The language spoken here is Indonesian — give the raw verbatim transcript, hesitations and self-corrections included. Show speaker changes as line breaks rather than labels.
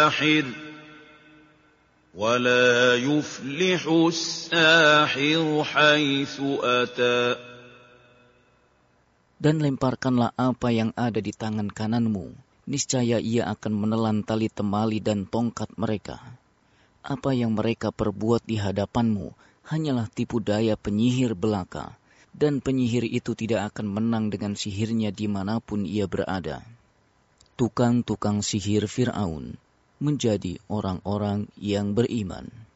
الساحر ولا يفلح الساحر حيث أتى.
Dan lemparkanlah apa yang ada di tangan kananmu, niscaya ia akan menelan tali temali dan tongkat mereka. Apa yang mereka perbuat di hadapanmu hanyalah tipu daya penyihir belaka, dan penyihir itu tidak akan menang dengan sihirnya dimanapun ia berada. Tukang-tukang sihir Fir'aun menjadi orang-orang yang beriman.